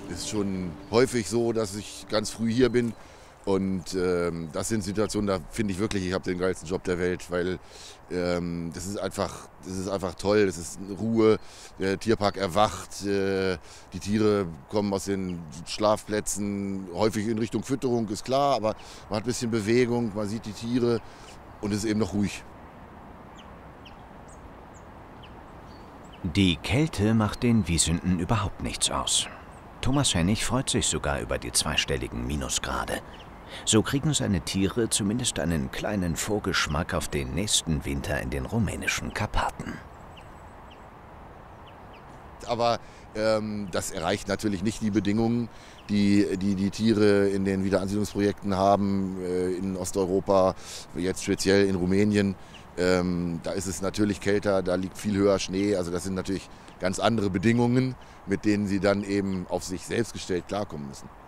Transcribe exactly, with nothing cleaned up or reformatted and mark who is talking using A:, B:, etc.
A: ist schon häufig so, dass ich ganz früh hier bin. Und ähm, das sind Situationen, da finde ich wirklich, ich habe den geilsten Job der Welt, weil ähm, das ist einfach, das ist einfach toll, es ist Ruhe, der Tierpark erwacht, äh, die Tiere kommen aus den Schlafplätzen, häufig in Richtung Fütterung, ist klar, aber man hat ein bisschen Bewegung, man sieht die Tiere und es ist eben noch ruhig.
B: Die Kälte macht den Wiesenden überhaupt nichts aus. Thomas Hennig freut sich sogar über die zweistelligen Minusgrade. So kriegen seine Tiere zumindest einen kleinen Vorgeschmack auf den nächsten Winter in den rumänischen Karpaten.
A: Aber ähm, das erreicht natürlich nicht die Bedingungen, die die, die Tiere in den Wiederansiedlungsprojekten haben, äh, in Osteuropa, jetzt speziell in Rumänien. Ähm, da ist es natürlich kälter, da liegt viel höher Schnee. Also das sind natürlich ganz andere Bedingungen, mit denen sie dann eben auf sich selbst gestellt klarkommen müssen.